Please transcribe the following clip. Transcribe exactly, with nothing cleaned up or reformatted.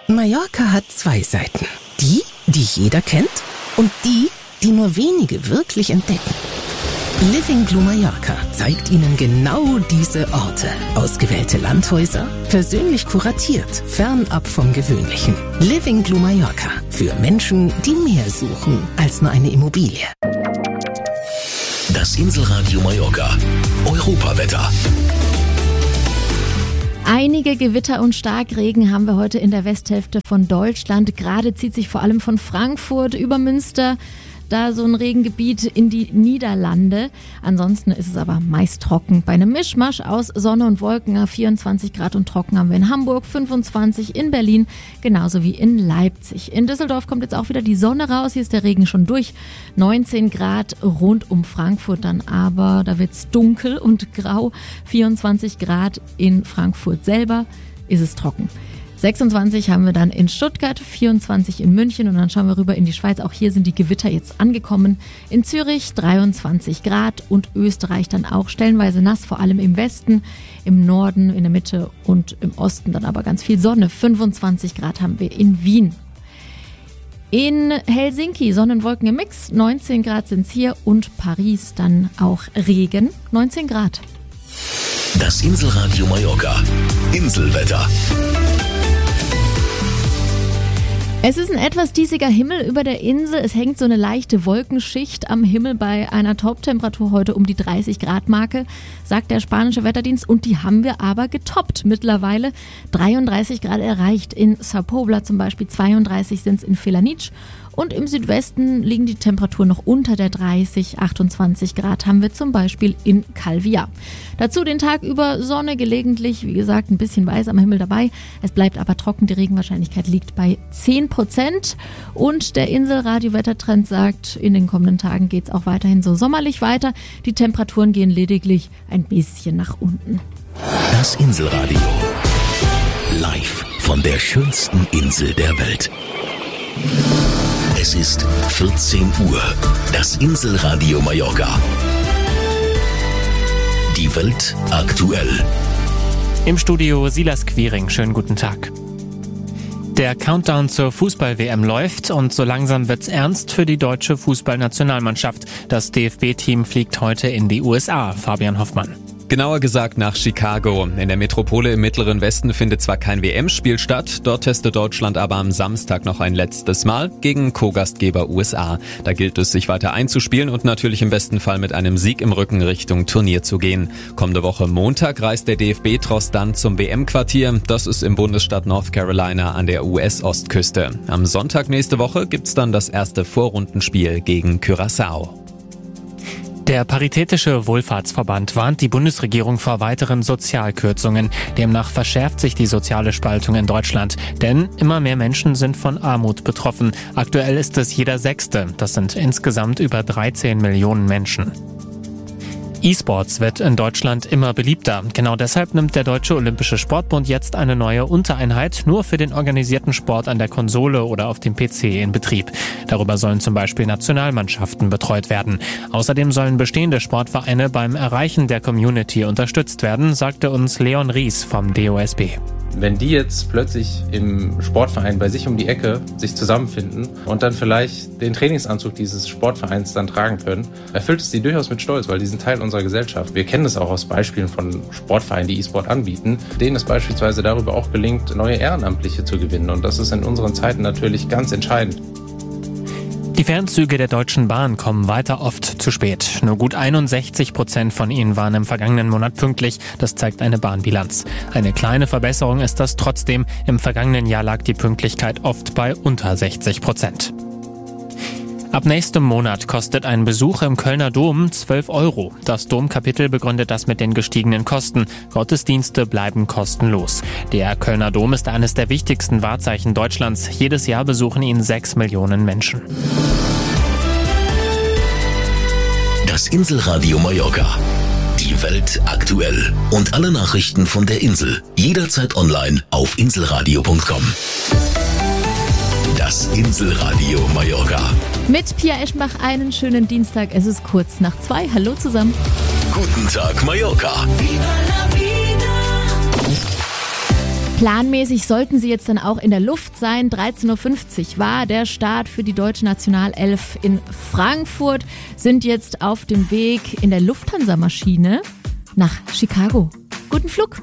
Mallorca hat zwei Seiten. Die, die jeder kennt und die, die nur wenige wirklich entdecken. Living Blue Mallorca zeigt Ihnen genau diese Orte. Ausgewählte Landhäuser, persönlich kuratiert, fernab vom Gewöhnlichen. Living Blue Mallorca für Menschen, die mehr suchen als nur eine Immobilie. Das Inselradio Mallorca. Europawetter. Einige Gewitter und Starkregen haben wir heute in der Westhälfte von Deutschland. Gerade zieht sich vor allem von Frankfurt über Münster da so ein Regengebiet in die Niederlande. Ansonsten ist es aber meist trocken. Bei einem Mischmasch aus Sonne und Wolken, vierundzwanzig Grad und trocken haben wir in Hamburg, fünfundzwanzig in Berlin, genauso wie in Leipzig. In Düsseldorf kommt jetzt auch wieder die Sonne raus. Hier ist der Regen schon durch. neunzehn Grad rund um Frankfurt dann aber. Da wird es dunkel und grau. vierundzwanzig Grad in Frankfurt selber ist es trocken. sechsundzwanzig haben wir dann in Stuttgart, vierundzwanzig in München und dann schauen wir rüber in die Schweiz. Auch hier sind die Gewitter jetzt angekommen. In Zürich dreiundzwanzig Grad und Österreich dann auch stellenweise nass, vor allem im Westen, im Norden, in der Mitte und im Osten dann aber ganz viel Sonne. fünfundzwanzig Grad haben wir in Wien. In Helsinki Sonnenwolken im Mix, neunzehn Grad sind es hier und Paris dann auch Regen, neunzehn Grad. Das Inselradio Mallorca. Inselwetter. Es ist ein etwas diesiger Himmel über der Insel. Es hängt so eine leichte Wolkenschicht am Himmel bei einer Toptemperatur heute um die dreißig Grad Marke, sagt der spanische Wetterdienst. Und die haben wir aber getoppt mittlerweile. dreiunddreißig Grad erreicht in Sa Pobla zum Beispiel, zweiunddreißig sind es in Felanitsch. Und im Südwesten liegen die Temperaturen noch unter der dreißig, achtundzwanzig Grad haben wir zum Beispiel in Calvia. Dazu den Tag über Sonne, gelegentlich, wie gesagt, ein bisschen weiß am Himmel dabei. Es bleibt aber trocken, die Regenwahrscheinlichkeit liegt bei zehn Prozent. Und der Inselradio-Wettertrend sagt, in den kommenden Tagen geht es auch weiterhin so sommerlich weiter. Die Temperaturen gehen lediglich ein bisschen nach unten. Das Inselradio. Live von der schönsten Insel der Welt. Es ist vierzehn Uhr. Das Inselradio Mallorca. Die Welt aktuell. Im Studio Silas Quiring. Schönen guten Tag. Der Countdown zur Fußball-W M läuft und so langsam wird's ernst für die deutsche Fußballnationalmannschaft. Das D F B-Team fliegt heute in die U S A. Fabian Hoffmann. Genauer gesagt nach Chicago. In der Metropole im Mittleren Westen findet zwar kein W M-Spiel statt, dort testet Deutschland aber am Samstag noch ein letztes Mal gegen Co-Gastgeber U S A. Da gilt es, sich weiter einzuspielen und natürlich im besten Fall mit einem Sieg im Rücken Richtung Turnier zu gehen. Kommende Woche Montag reist der D F B-Tross dann zum W M-Quartier. Das ist im Bundesstaat North Carolina an der U S-Ostküste. Am Sonntag nächste Woche gibt's dann das erste Vorrundenspiel gegen Curaçao. Der Paritätische Wohlfahrtsverband warnt die Bundesregierung vor weiteren Sozialkürzungen. Demnach verschärft sich die soziale Spaltung in Deutschland. Denn immer mehr Menschen sind von Armut betroffen. Aktuell ist es jeder Sechste. Das sind insgesamt über dreizehn Millionen Menschen. E-Sports wird in Deutschland immer beliebter. Genau deshalb nimmt der Deutsche Olympische Sportbund jetzt eine neue Untereinheit nur für den organisierten Sport an der Konsole oder auf dem P C in Betrieb. Darüber sollen zum Beispiel Nationalmannschaften betreut werden. Außerdem sollen bestehende Sportvereine beim Erreichen der Community unterstützt werden, sagte uns Leon Ries vom D O S B. Wenn die jetzt plötzlich im Sportverein bei sich um die Ecke sich zusammenfinden und dann vielleicht den Trainingsanzug dieses Sportvereins dann tragen können, erfüllt es die durchaus mit Stolz, weil die sind Teil unserer Gesellschaft. Wir kennen es auch aus Beispielen von Sportvereinen, die E-Sport anbieten, denen es beispielsweise darüber auch gelingt, neue Ehrenamtliche zu gewinnen. Und das ist in unseren Zeiten natürlich ganz entscheidend. Die Fernzüge der Deutschen Bahn kommen weiter oft zu spät. Nur gut einundsechzig Prozent von ihnen waren im vergangenen Monat pünktlich. Das zeigt eine Bahnbilanz. Eine kleine Verbesserung ist das trotzdem. Im vergangenen Jahr lag die Pünktlichkeit oft bei unter sechzig Prozent. Ab nächstem Monat kostet ein Besuch im Kölner Dom zwölf Euro. Das Domkapitel begründet das mit den gestiegenen Kosten. Gottesdienste bleiben kostenlos. Der Kölner Dom ist eines der wichtigsten Wahrzeichen Deutschlands. Jedes Jahr besuchen ihn sechs Millionen Menschen. Das Inselradio Mallorca. Die Welt aktuell. Und alle Nachrichten von der Insel. Jederzeit online auf inselradio punkt com. Das Inselradio Mallorca. Mit Pia Eschenbach einen schönen Dienstag. Es ist kurz nach zwei. Hallo zusammen. Guten Tag Mallorca. Planmäßig sollten sie jetzt dann auch in der Luft sein. dreizehn Uhr fünfzig war der Start für die deutsche Nationalelf in Frankfurt, sind jetzt auf dem Weg in der Lufthansa-Maschine nach Chicago. Guten Flug!